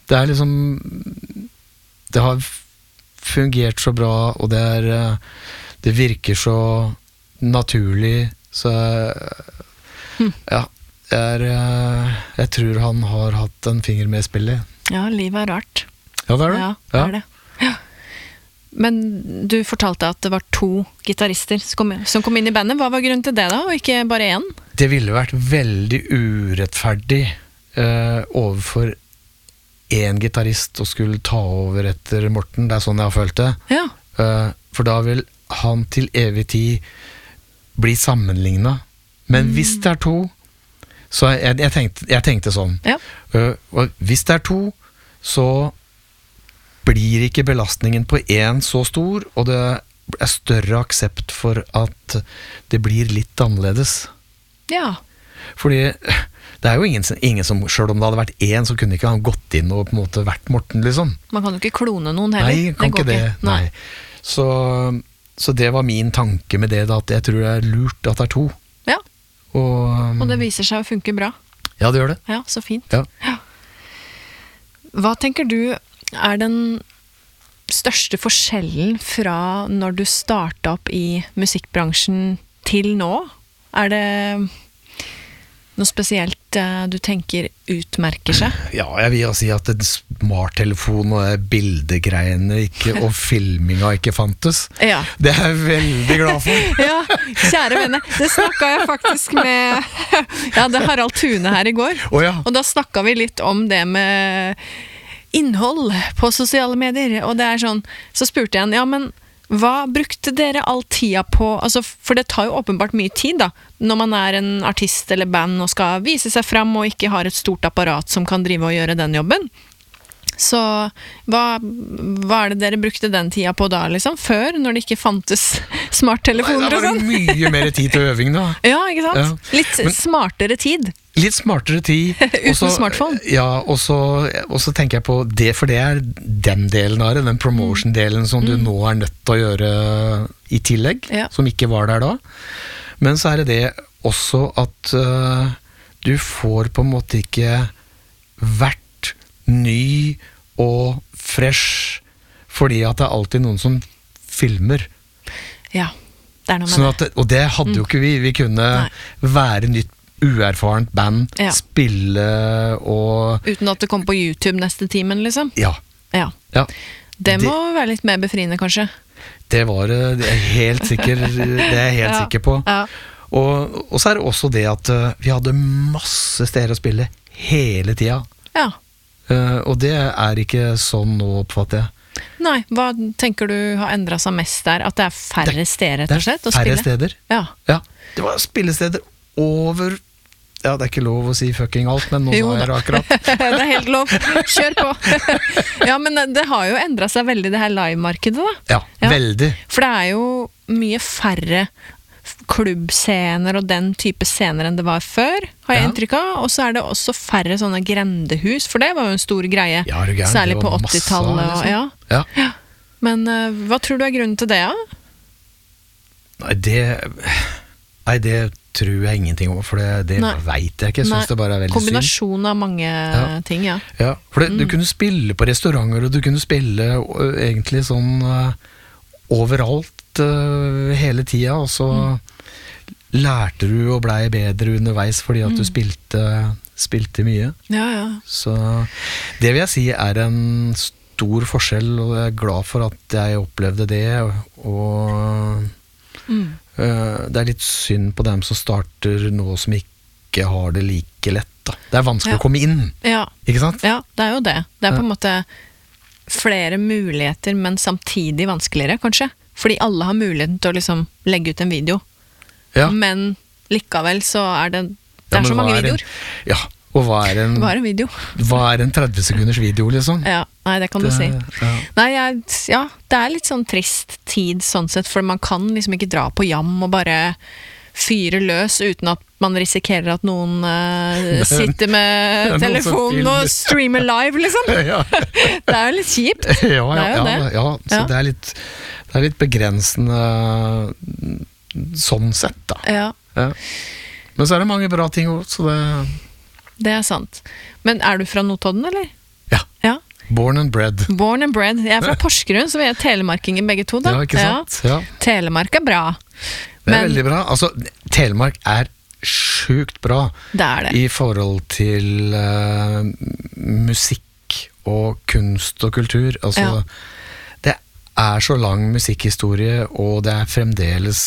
det liksom det har fungert så bra, og det virker så naturlig, så ja, jeg tror han har hatt en finger med i spillet. Ja, livet rart. Ja, det det. Ja, det det. Ja. Men du fortalte at det var 2 gitarister som kom inn i bandet. Hva var grunnen til det da, og ikke bare 1? Det ville vært veldig urettferdig overfor en gitarist og skulle ta over etter Morten. Det sånn jeg har følt det. Ja. For da vil han til evig tid bli sammenlignet. Men hvis det 2, så jeg tenkte sånn. Ja. Og hvis det 2, så blir ikke belastningen på en så stor, og det større aksept for at det blir litt annerledes. Ja. Fordi det jo ingen som, selv om det hadde vært en, så kunne ikke han gått inn og på en måte vært Morten, liksom. Man kan jo ikke klone noen heller. Nei, kan ikke det. Nei. Så det var min tanke med det, da, at jeg tror det lurt at det 2. Ja. Og det viser seg å funke bra. Ja, det gjør det. Ja, så fint. Ja. Ja. Hva tenker du den største forskjellen fra når du startet opp i musikkbransjen til nå? Det noe spesielt du tenker utmerker seg? Ja, jeg vil si at smarttelefon og bildegreiene og filminga ikke fantes. Ja. Det jeg veldig glad for. Ja, kjære venner, det snakket jeg faktisk med det Harald Thune her i går. Ja. Og da snakket vi litt om det med innhold på sosiale medier, og det sånn, så spurte jeg han, men hva brukte dere all tida på, altså, for det tar jo åpenbart mye tid da, når man en artist eller band og skal vise seg frem og ikke har et stort apparat som kan drive og gjøre den jobben. Så hva det dere brukte den tida på da, liksom, før, når det ikke fantes smarttelefoner og sånn? Det var mye mer tid til øving da. Ja, ikke sant? Ja. Litt smartere tid. Litt smartere tid. Uten smartphone. Ja, og så tenker jeg på det, for det den delen av det, den promotion-delen som du nå nødt til å gjøre i tillegg, som ikke var der da. Men så det også at du får på en måte ikke vært ny og fresh, fordi at det alltid noen som filmer. Ja, det noe med sånn at, og det hadde jo ikke vi. Vi kunne være nytt, uerfarent band, spille og uten at det kom på YouTube neste timen, liksom? Ja. Det må være litt mer befriende, kanskje? Det var det helt sikker, det jeg helt sikker på. Ja. Og så det også det at vi hadde masse steder å spille hele tida. Ja. Og det ikke sånn nå, oppfatter jeg. Nei, hva tenker du har endret seg mest der? At det færre steder, rett og slett, å spille? Det færre steder. Ja. Det var spillesteder over. Ja, det ikke lov å si fucking alt, men nå sa jeg det akkurat. Det helt lov. Kjør på. Ja, men det har jo endret seg veldig, det her live-markedet da. Ja, veldig. For det jo mye færre klubbscener og den type scener enn det var før, har jeg inntrykk av. Og så det også færre sånne grendehus, for det var jo en stor greie. Ja, gærent, særlig på 80-tallet. Liksom. Ja. Men hva tror du grunnen til det, da? Nei, det tror jeg ingenting om, for det vet jeg ikke. Jeg synes det bare veldig synd. Kombinasjon av mange ting, ja. Ja, for du kunne spille på restauranter, og du kunne spille egentlig sånn overalt hele tida, og så lærte du og blei bedre underveis fordi at du spilte mye. Ja. Så det vil jeg si en stor forskjell, og jeg glad for at jeg opplevde det, og det litt synd på dem som starter nå som ikke har det like lett da. Det vanskelig å komme inn, ikke sant? Ja, det jo det. Det på en måte flere muligheter, men samtidig vanskeligere, kanskje. Fordi alle har muligheten til å liksom legge ut en video. Ja. Men likevel så det så mange videoer. Ja, og hva en video? Hva en 30 sekunders video, liksom? Ja, nei, det kan du si. Ja. Nei, det litt sånn trist tid, sånn sett, for man kan liksom ikke dra på jam og bare fyre løs uten at man risikerer at noen sitter med telefonen og streamer live, liksom. Ja. Det jo litt kjipt. Ja, så det litt begrensende sånn sett, da. Ja. Men så det mange bra ting også, så det... Det sant. Men du fra Notodden, eller? Ja. Born and bred. Born and bred. Jeg fra Porsgrunn, så vi telemarkinger begge to, da. Ja, ikke sant? Ja. Telemark bra. Det veldig bra. Altså, Telemark sjukt bra. Det det. I forhold til musikk og kunst og kultur. Altså, det så lang musikkhistorie, og det fremdeles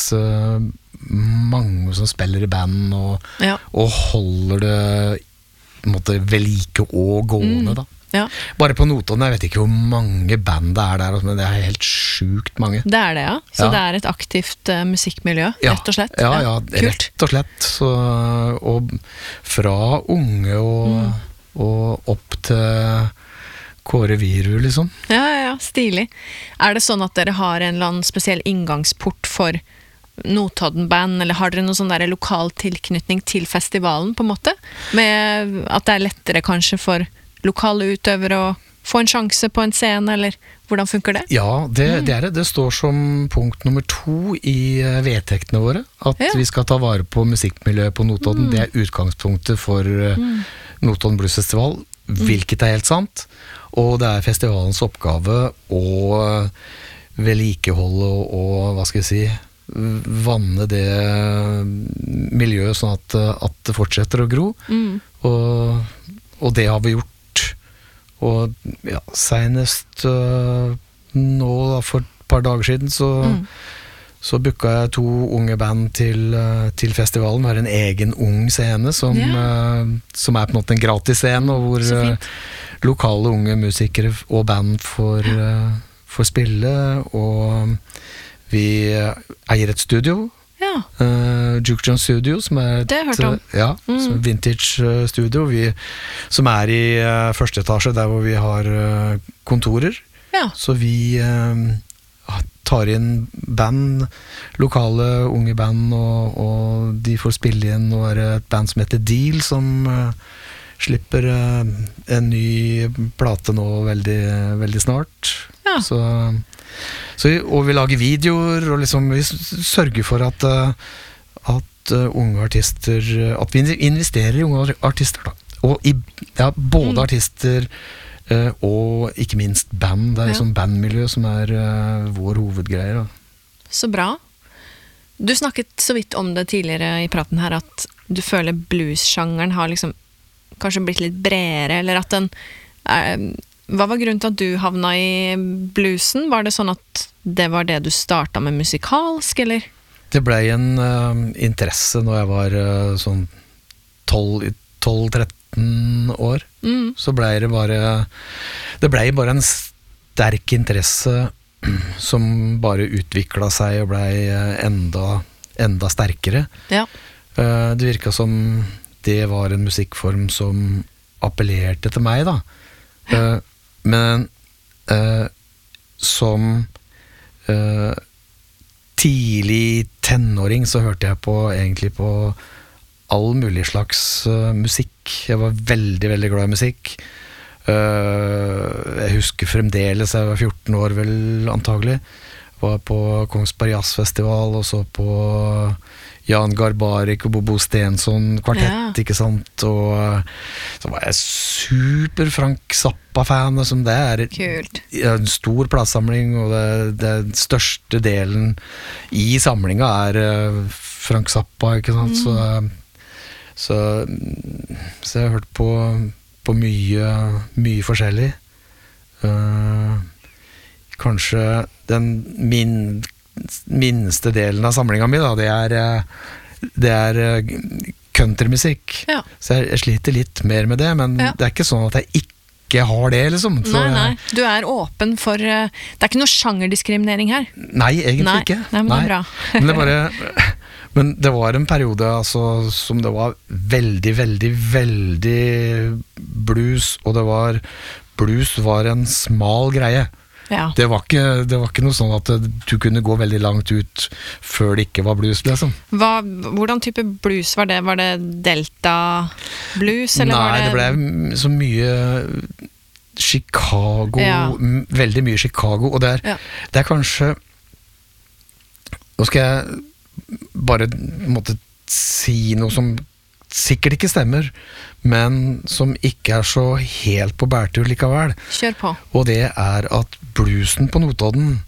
mange som spiller i band og holder det på en måte ved like og gående da. Ja. Bare på Notodden, jeg vet ikke hvor mange band det der, men det helt sjukt mange. Det det, ja. Så det et aktivt musikkmiljø, rett og slett. Ja, rett og slett. Så, og fra unge og opp til Kåre Viru, liksom. Ja, stilig. Det sånn at dere har en eller annen spesiell inngangsport for Notodden-band, eller har dere noen sånn der lokal tilknytning til festivalen, på en måte? Med at det lettere kanskje for lokale utøvere å få en sjanse på en scene, eller hvordan funker det? Ja, det står som punkt nummer 2 i vedtektene våre, at vi skal ta vare på musikkmiljøet på Notodden. Det utgangspunktet for Notodden Blues Festival, hvilket helt sant, og det festivalens oppgave å vedlikeholde og hva skal jeg si, vanne det miljøet sånn at det fortsetter å gro, og det har vi gjort. Og senest nå da, for et par dager siden så booka jeg 2 unge band til festivalen. Vi har en egen ung scene som på en måte en gratis scene, og hvor lokale unge musikere og band får spille, og vi eier et studio, Juke John Studio, som som vintage studio, som i første etasje, der hvor vi har kontorer. Så vi tar inn band, lokale unge band, og de får spille inn, og et band som heter Deal, som slipper en ny plate nå veldig, veldig snart. Og vi lager videoer, og liksom vi sørger for at unge artister, at vi investerer i unge artister da. Og både artister og ikke minst band. Det liksom bandmiljø som vår hovedgreier da. Så bra. Du snakket så vidt om det tidligere i praten her, at du føler blues-sjangeren har liksom kanskje blitt litt bredere, eller at den hva var grunnen til at du havna i bluesen? Var det sånn at det var det du startet med musikalsk, eller? Det ble en interesse når jeg var sånn 12-13 år. Så ble det ble bare en sterk interesse som bare utviklet seg og ble enda sterkere. Det virket som det var en musikkform som appellerte til meg da. Men som tidlig tenåring så hørte jeg egentlig på all mulig slags musikk. Jeg var veldig, veldig glad i musikk. Jeg husker fremdeles, jeg var 14 år vel antagelig, var på Kongsberg Jazzfestival, og så på Jan Garbarek og Bobo Stensson kvartett, ikke sant? Og så var jeg super Frank Zappa-fan, som det en stor platesamling, og det største delen i samlinga Frank Zappa, ikke sant? Så jeg har hørt på mye forskjellig. Kanskje den minste delen av samlinga mi da, det countrymusikk. Så jeg sliter litt mer med det, men det ikke sånn at jeg ikke har det, liksom. Så nei, du åpen for det ikke noe sjangerdiskriminering her? Nei, egentlig ikke. Nei, men det bra. Men det var en periode altså, som det var veldig, veldig, veldig blues, og blues var en smal greie. Det var ikke noe sånn at du kunne gå veldig langt ut før det ikke var blues, liksom. Hvordan type blues var det? Var det Delta blues? Eller Nei, det ble så mye Chicago, veldig mye Chicago, og det kanskje, nå skal jeg bare måtte si noe som sikkert ikke stemmer, men som ikke så helt på bærtur likevel. Kjør på. Og det at bluesen på Notodden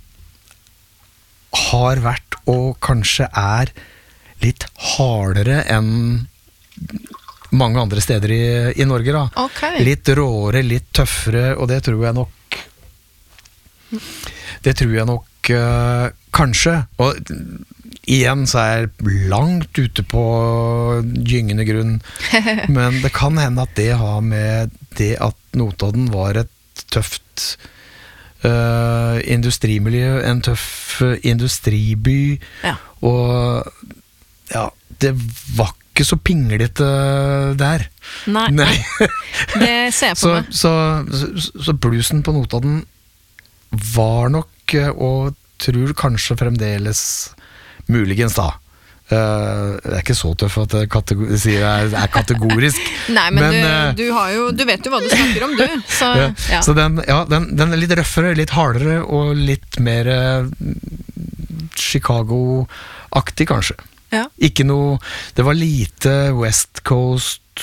har vært, og kanskje litt hardere enn mange andre steder i Norge da. Okay. Litt råere, litt tøffere, og det tror jeg nok kanskje, og igjen så jeg langt ute på gyngende grunn, men det kan hende at det har med det at Notodden var et tøft industrimiljø, en tøff industriby, og ja, det var ikke så pinglete der. Nei. Det ser jeg på meg. Så bluesen på Notodden var nok, og tror kanskje fremdeles muligens da. Det ikke så tøff at jeg sier det kategorisk. Nei, men du vet jo hva du snakker om, du. Så, ja. Så den litt røffere, litt hardere, og litt mer Chicago-aktig kanskje. Ja. Ikke noe, det var lite West Coast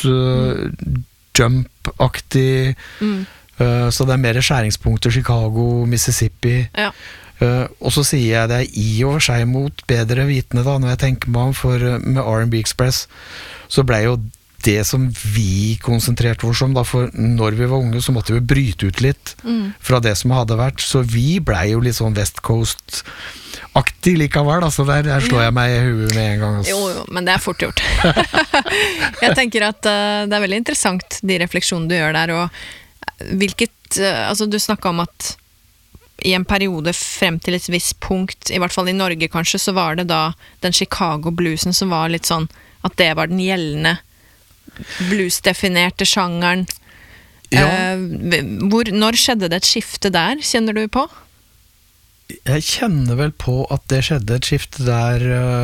jump-aktig, så det mer skjæringspunkter Chicago, Mississippi. Ja. Og så sier jeg det i og for seg mot bedre vitende da, når jeg tenker meg om, for med R&B Express så ble jo det som vi konsentrerte oss om da, for når vi var unge så måtte vi bryte ut litt fra det som hadde vært, så vi ble jo litt sånn West Coast-aktig likevel, altså der slår jeg meg i huet med en gang. Altså. Jo, men det fort gjort. Jeg tenker at det veldig interessant de refleksjonene du gjør der, og altså du snakket om at i en periode frem til et visst punkt, i hvert fall i Norge kanskje, så var det da den Chicago-bluesen som var litt sånn, at det var den gjeldende blues-definerte sjangeren. Ja. Når skjedde det et skifte der, kjenner du på? Jeg kjenner vel på at det skjedde et skifte der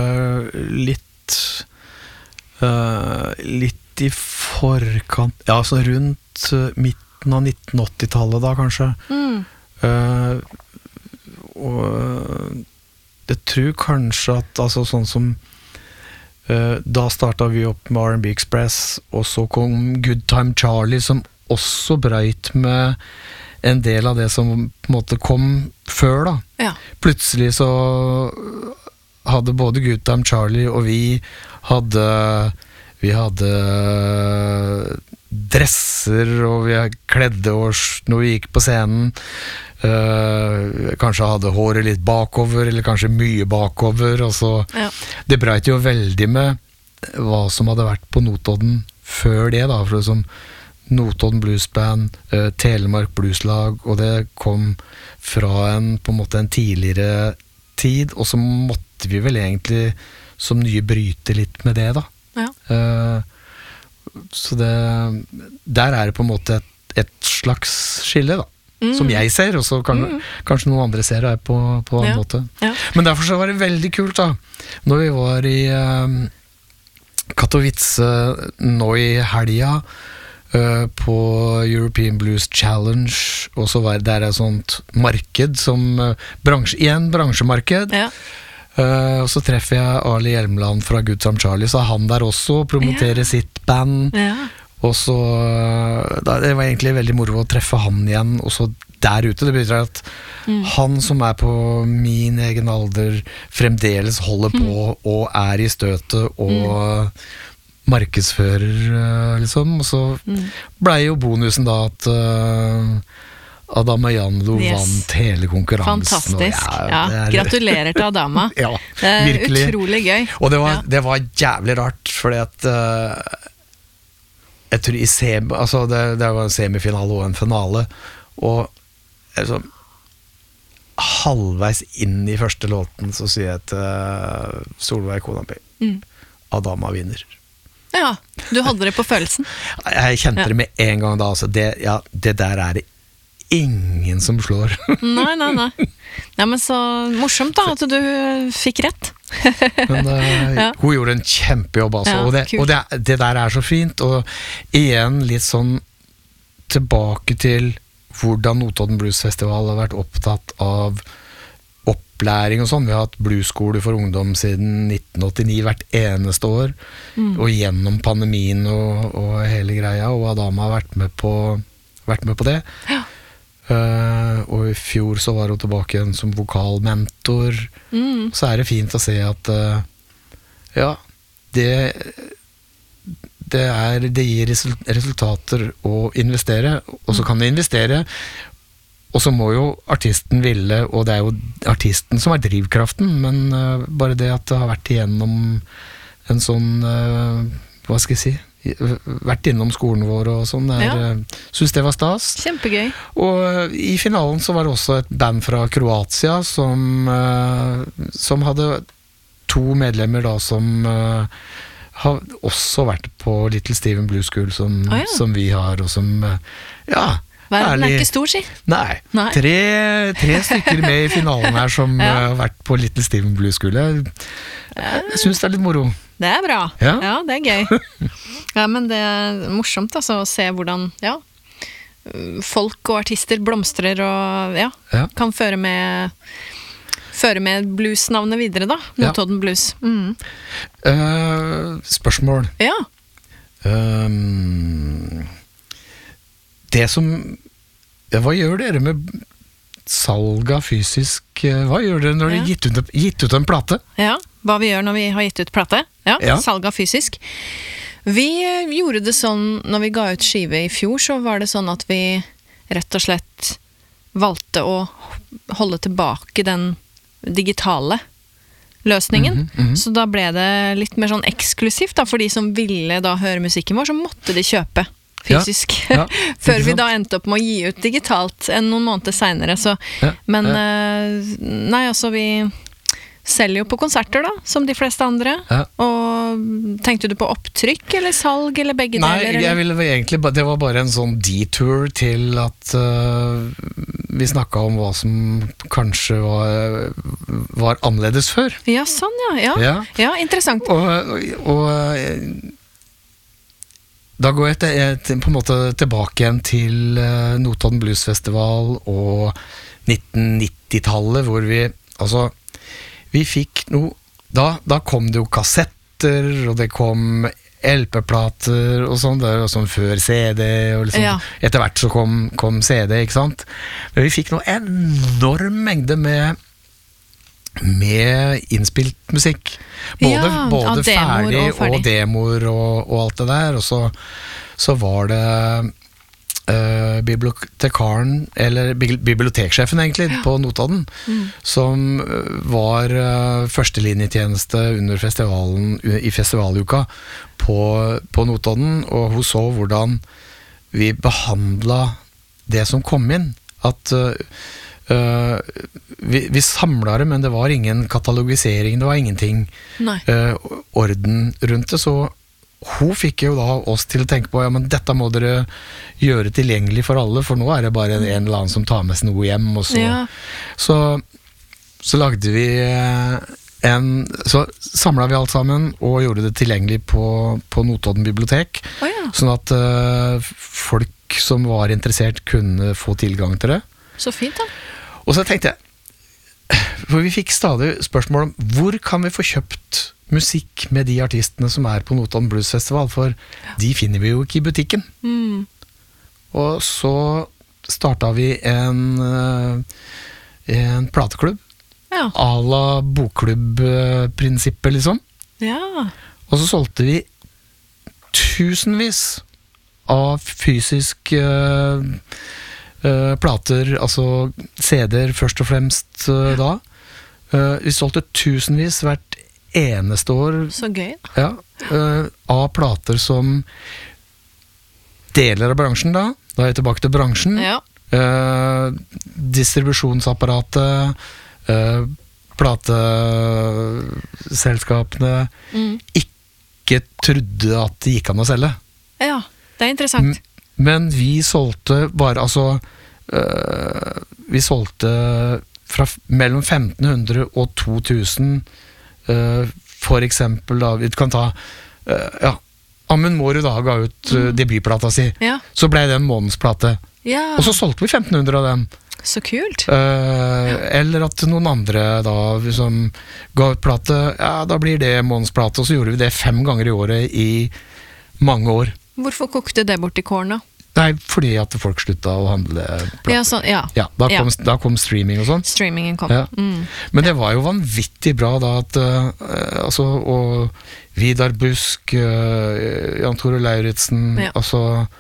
litt i forkant, ja, så rundt midten av 1980-tallet da kanskje. Og jeg tror kanskje at altså sånn som da startet vi opp med R&B Express, og så kom Good Time Charlie som også brøyt med en del av det som på en måte kom før da. Ja. Plutselig så hadde både Good Time Charlie og vi hadde dresser, og vi kledde oss når vi gikk på scenen, kanskje hadde håret litt bakover, eller kanskje mye bakover, og så det brøt jo veldig med hva som hadde vært på Notodden før det da, for det som Notodden Blues Band, Telemark Blueslag, og det kom fra på en måte en tidligere tid, og så måtte vi vel egentlig som nye bryte litt med det da. Så der det på en måte et slags skille da, som jeg ser, og så kanskje noen andre ser det på en måte. Ja. Men derfor så var det veldig kult da, når vi var i Katowice nå i helga, på European Blues Challenge, og så var det der et sånt marked som bransjemarked. Ja. Og så treffer jeg Ali Hjelmeland fra Good Time Charlie, så han der også promoterer sitt band, og så det var egentlig veldig moro å treffe han igjen, og så der ute, det betyr at han som på min egen alder fremdeles holder på og i støtet og markedsfører liksom, og så ble jo bonusen da at Adama Janlo vant hele konkurransen. Fantastisk, gratulerer til Adama. Ja, det virkelig. Utrolig gøy. Og det var jævlig rart, fordi at jeg tror altså det var en semifinale og en finale, og altså, halvveis inn i første låten så sier jeg til Solveig kona mi, Adama vinner. Ja, du hadde det på følelsen. Jeg kjente det med en gang da, altså det der det ingen som slår. Nei. Nei, men så morsomt da, at du fikk rett. Men hun gjorde en kjempejobb altså, og det der så fint, og igjen litt sånn tilbake til hvordan Notodden Blues Festival har vært opptatt av opplæring og sånn. Vi har hatt bluesskole for ungdom siden 1989 hvert eneste år, og gjennom pandemien og hele greia, og Adama har vært med på det. Ja. Og i fjor så var hun tilbake igjen som vokalmentor. Så det fint å se at det gir resultater å investere, og så kan du investere, og så må jo artisten ville, og det jo artisten som drivkraften, men bare det at det har vært igjennom en sånn, hva skal jeg si, vært innom skolen vår og sånn, synes det var stas. Kjempegøy. Og i finalen så var det også et band fra Kroatia som hadde 2 medlemmer da som har også vært på Little Steven Blues School som vi har, og som verden ikke stor, si. Nei. 3 stykker med i finalen her som har vært på Little Steven Blues School. Jeg synes det litt moro. Det bra. Ja, det gøy. Ja, men det morsomt altså, å se hvordan folk og artister blomstrer og kan føre med bluesnavnet videre da, Notodden Blues. Spørsmål. Ja. Det som hva gjør dere med salg av fysisk, hva gjør dere når dere gitt ut en plate? Ja, hva vi gjør når vi har gitt ut plate. Ja. Salg av fysisk. Vi gjorde det sånn, når vi ga ut skive i fjor, så var det sånn at vi rett og slett valgte å holde tilbake den digitale løsningen. Så da ble det litt mer sånn eksklusivt da, for de som ville da høre musikken vår, så måtte de kjøpe fysisk. Før vi da endte opp med å gi ut digitalt noen måneder senere. Så. Men nei, altså vi selger jo på konserter da, som de fleste andre. Og tenkte du på opptrykk eller salg eller begge deler? Nei, jeg ville egentlig, det var bare en sånn detour til at vi snakket om hva som kanskje var annerledes før. Ja, sånn ja, interessant. Og da går jeg på en måte tilbake igjen til Notodden Blues Festival og 1990-tallet, hvor vi fikk noe, da kom det jo kassetter, og det kom LP-plater og sånn, og sånn før CD, og liksom, etter hvert så kom CD, ikke sant? Men vi fikk noe enorm mengde med innspilt musikk. Både ferdig og demoer og alt det der, og så var det bibliotekaren, eller biblioteksjefen egentlig, på Notodden, som var førstelinjetjeneste under festivalen, i festivaluka på Notodden, og hun så hvordan vi behandlet det som kom inn, at vi samlet det, men det var ingen katalogisering, det var ingenting orden rundt det, så hun fikk jo da oss til å tenke på, men dette må dere gjøre tilgjengelig for alle, for nå det bare en eller annen som tar med seg noe hjem, og så lagde vi så samlet vi alt sammen og gjorde det tilgjengelig på Notodden bibliotek, sånn at folk som var interessert kunne få tilgang til det. Så fint da. Og så tenkte jeg, for vi fikk stadig spørsmål om hvor kan vi få kjøpt musikk med de artistene som på Notodden Blues Festival, for de finner vi jo ikke i butikken. Og så startet vi en plateklubb, à la bokklubb-prinsippet liksom. Og så solgte vi tusenvis av fysisk plater, altså CD-er først og fremst da. Vi solgte tusenvis hvert eneste år. Så gøy. Av plater som deler av bransjen da. Da jeg tilbake til bransjen. Distribusjonsapparatet, plateselskapene ikke trodde at det gikk an å selge. Ja, det interessant. Men vi solgte bare, vi solgte fra mellom 1500 og 2000, for eksempel da, vi kan ta Amund Mårud da ga ut debutplata si, så ble det en månedsplate, og så solgte vi 1500 av den. Så kult. Eller at noen andre da som ga ut plate, ja, da blir det månedsplate, og så gjorde vi det 5 ganger i året i mange år. Hvorfor kokte det bort i kåren da? Nei, fordi at folk sluttet å handle plate. Ja, sånn, ja. Ja, da kom streaming og sånn. Streamingen kom. Ja. Men det var jo vanvittig bra da at altså, og Vidar Busk, Jan Tore Lauritzen, altså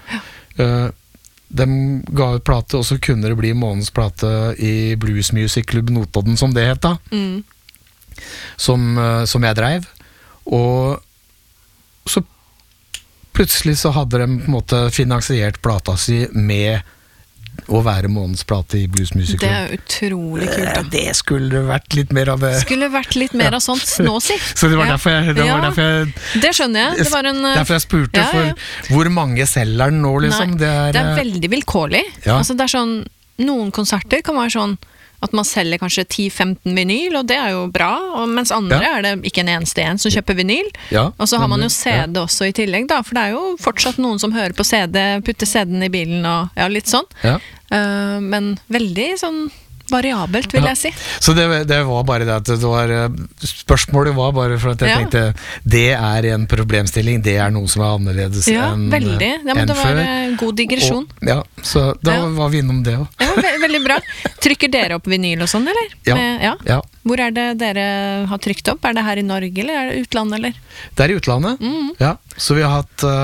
de ga ut plate, og så kunne det bli månedsplate i Blues Music Club Notodden, som det het da, som jeg drev, og så plutselig så hadde de på en måte finansiert plata si med å være månedsplate i Blues Music Club. Det er utrolig kult da. Det skulle vært litt mer av det. Skulle vært litt mer av sånt nå, si. Så det var derfor jeg det skjønner jeg. Det var derfor jeg spurte hvor mange selger den nå, liksom. Nei, det er veldig vilkårlig. Ja. Altså, det er sånn, noen konserter kan være sånn at man selger kanskje 10-15 vinyl, og det er jo bra, og mens andre er det ikke en eneste en som kjøper vinyl. Ja, og så har man jo CD også i tillegg, da, for det er jo fortsatt noen som hører på CD, putter CD-en i bilen og ja, litt sånn. Ja. Men veldig sånn variabelt, vil jeg si. Så det var bare det at det var, spørsmålet var bare for at jeg tenkte, det er en problemstilling, det er noe som er annerledes enn veldig. Ja, men det var god digresjon. Og, så da var vi innom det også. Ja, veldig bra. Trykker dere opp vinyl og sånn, eller? Ja. Hvor er det dere har trykt opp? Er det her i Norge, eller er det utlandet, eller? Det er i utlandet, ja. Så vi har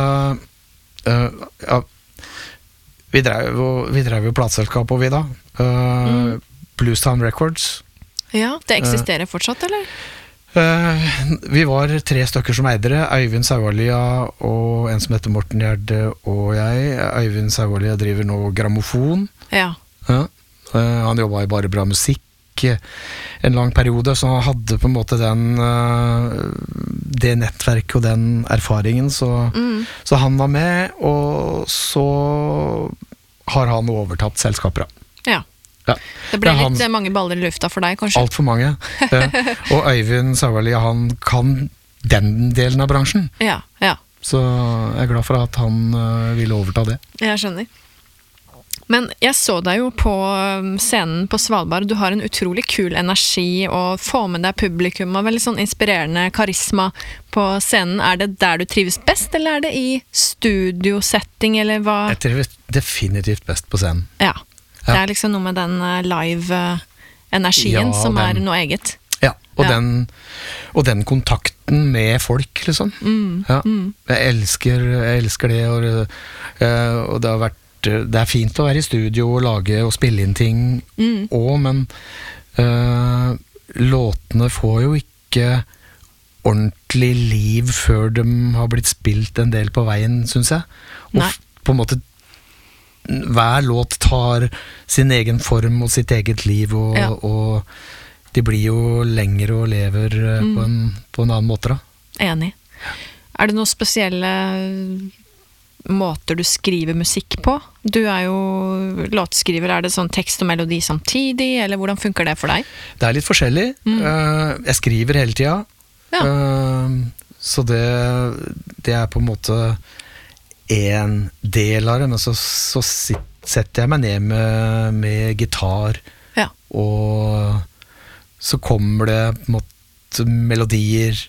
hatt vi drev jo plateselskap og vi da Bluestown Records. Ja, det eksisterer fortsatt, eller? Vi var 3 stykker som eidere, Øyvind Saualia og en som heter Morten Gjerde og jeg. Øyvind Saualia driver nå grammofon. Ja. Han jobbet i Bare Bra Musikk en lang periode, så han hadde på en måte det nettverket og den erfaringen, så han var med, og så har han overtatt selskapet. Ja. Det ble litt mange baller i lufta for deg, kanskje? Alt for mange. Og Øyvind Saualia, han kan den delen av bransjen. Ja. Så jeg er glad for at han ville overta det. Jeg skjønner. Men jeg så deg jo på scenen på Svalbard. Du har en utrolig kul energi og får med deg publikum og veldig sånn inspirerende karisma på scenen. Er det der du trives best, eller er det i studiosetting, eller hva? Jeg trives definitivt best på scenen. Ja. Det er liksom noe med den live-energien som er noe eget. Ja, og den kontakten med folk, liksom. Jeg elsker det, og det har vært det er fint å være i studio og lage og spille inn ting også, men låtene får jo ikke ordentlig liv før de har blitt spilt en del på veien, synes jeg. Og på en måte hver låt tar sin egen form og sitt eget liv, og de blir jo lengre og lever på en annen måte da. Enig. Er det noen spesielle måter du skriver musikk på? Du er jo låtskriver, er det sånn tekst og melodi samtidig, eller hvordan funker det for deg? Det er litt forskjellig. Jeg skriver hele tida, så det er på en måte en del av det, men så setter jeg meg ned med gitar, og så kommer det på en måte melodier,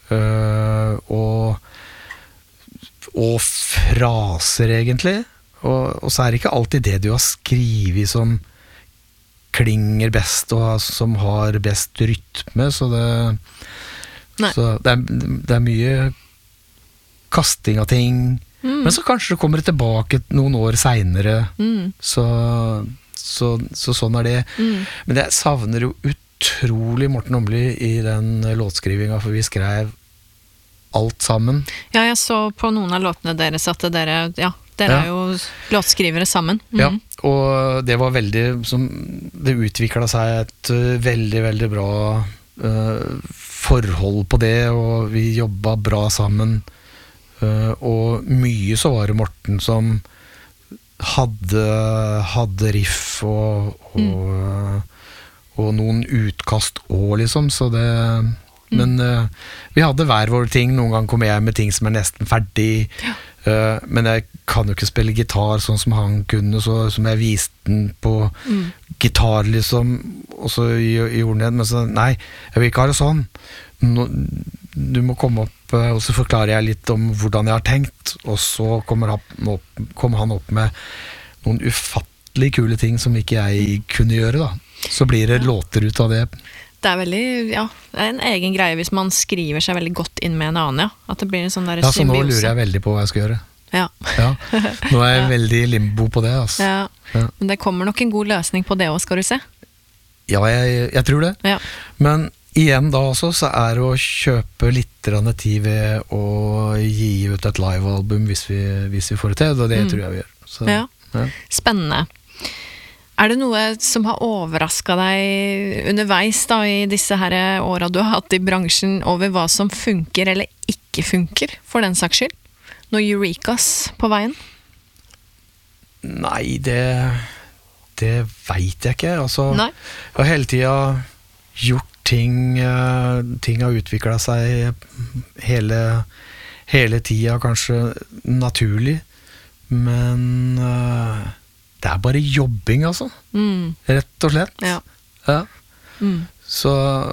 og fraser egentlig, og så er det ikke alltid det du har skrivet som klinger best og som har best rytme, så det er mye kasting av ting, men så kanskje det kommer tilbake noen år senere, så sånn er det. Men jeg savner jo utrolig Morten Åmli i den låtskrivinga, for vi skrev alt sammen. Ja, jeg så på noen av låtene deres at dere er jo låtskrivere sammen. Ja, og det var veldig, det utviklet seg et veldig, veldig bra forhold på det, og vi jobbet bra sammen, og mye så var det Morten som hadde riff og noen utkast også, liksom, så det men vi hadde hver vår ting. Noen gang kom jeg med ting som er nesten ferdig, men jeg kan jo ikke spille gitar sånn som han kunne, så som jeg viste den på gitar liksom, og så gjorde han det, men så, nei, jeg vil ikke ha det sånn. Du må komme opp, og så forklarer jeg litt om hvordan jeg har tenkt, og så kommer han opp med noen ufattelig kule ting som ikke jeg kunne gjøre da. Så blir det låter ut av det. Det er veldig, ja, det er en egen greie hvis man skriver seg veldig godt inn med en annen, ja. At det blir en sånn der symbiose. Ja, så nå symbiose. lurer jeg veldig på hva jeg skal gjøre. Ja. Ja. Nå er jeg veldig i limbo på det, altså. Ja. Ja. Men det kommer nok en god løsning på det også, skal du se. Ja, jeg tror det. Ja. Men igjen da også, så er det å kjøpe litt tid ved å gi ut et livealbum hvis vi får det til, og det tror jeg vi gjør. Så, ja. Spennende. Er det noe som har overrasket deg underveis da, i disse her årene du har hatt i bransjen, over hva som funker eller ikke funker, for den saks skyld? Noe eurekas på veien? Nei, det vet jeg ikke. Altså, Nei. jeg har hele tiden gjort ting har utviklet seg hele tiden, kanskje naturlig, men det er bare jobbing, altså. Rett og slett. Ja. Ja. Så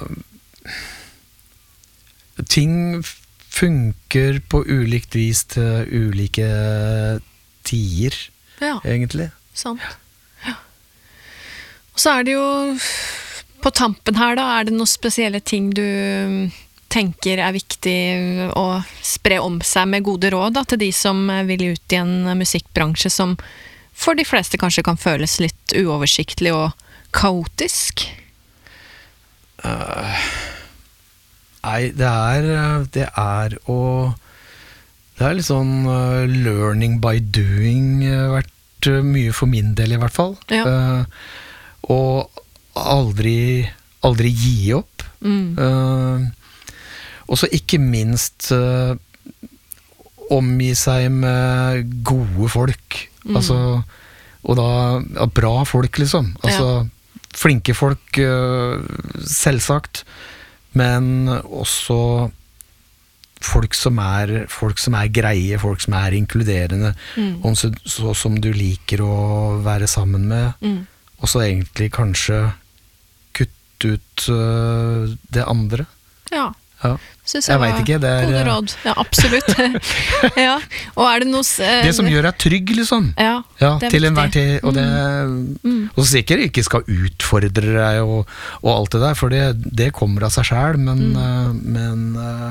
ting funker på ulikt vis til ulike tider, egentlig. Sant. Ja. Og så er det jo på tampen her da, er det noen spesielle ting du tenker er viktig å spre om seg med gode råd da, til de som vil ut i en musikkbransje som for de fleste kanskje kan føles litt uoversiktlig og kaotisk? Nei, det er litt sånn learning by doing vært mye for min del i hvert fall. Ja. Og aldri gi opp. Og så ikke minst omgi seg med gode folk. Altså, og da bra folk liksom, altså flinke folk selvsagt, men også folk som er greie, folk som er inkluderende, og så som du liker å være sammen med, og så egentlig kanskje kutte ut det andre. Ja. Ja. Jeg vet ikke, det er gode råd. Ja, absolutt. Ja. Og er det noe det som gjør deg trygg, liksom. Ja, det er til enhver viktig. tid. Og og så sikkert ikke skal utfordre deg og alt det der, for det kommer av seg selv, men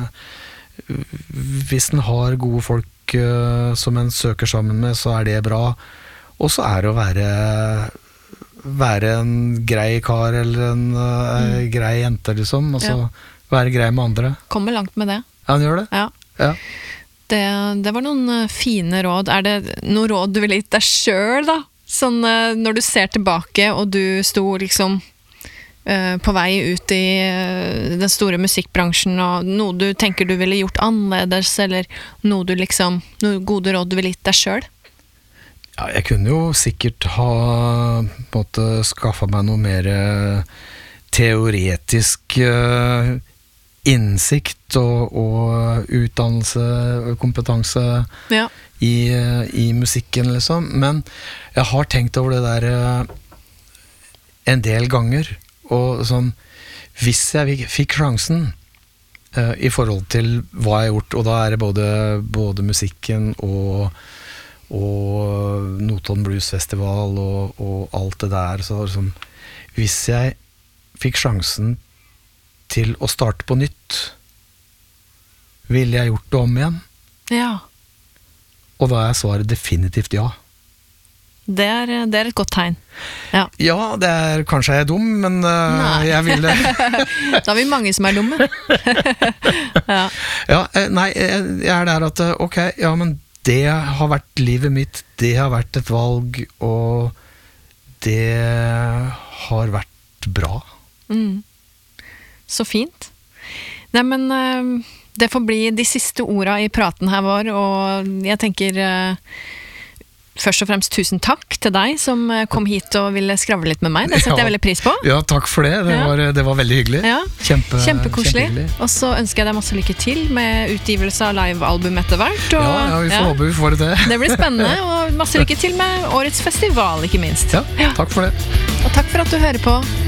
hvis en har gode folk som en søker sammen med, så er det bra. Og så er det å være en grei kar eller en grei jente, liksom. Altså være grei med andre. Kommer langt med det. Ja, han gjør det. Ja. Ja. Det var noen fine råd. Er det noen råd du ville gitt deg selv da? Sånn når du ser tilbake, og du sto liksom på vei ut i den store musikkbransjen, og noe du tenker du ville gjort annerledes, eller noe gode råd du ville gitt deg selv? Ja, jeg kunne jo sikkert ha på en måte skaffet meg noe mer teoretisk innsikt og utdannelse og kompetanse i musikken, liksom. Men jeg har tenkt over det der en del ganger, og sånn, hvis jeg fikk sjansen i forhold til hva jeg har gjort, og da er det både musikken og Notodden Blues Festival og alt det der, så liksom, hvis jeg fikk sjansen til å starte på nytt, ville jeg gjort det om igjen? Ja. Og da er svaret definitivt ja. Det er et godt tegn. Ja, kanskje jeg er dum, men jeg ville... Da er vi mange som er dumme. Nei, jeg er der at, ok, ja, men det har vært livet mitt, det har vært et valg, og det har vært bra. Så fint. Nei, men det får bli de siste ordene i praten her vår, og jeg tenker først og fremst tusen takk til deg som kom hit og ville skravle litt med meg. Det setter jeg veldig pris på. Ja, takk for det. Det var veldig hyggelig. Ja. Kjempekoselig. Kjempehyggelig. Og så ønsker jeg deg masse lykke til med utgivelse av livealbum etter hvert. Og, ja, vi får håpe vi får det. Det blir spennende, og masse lykke til med årets festival, ikke minst. Ja, takk for det. Og takk for at du hører på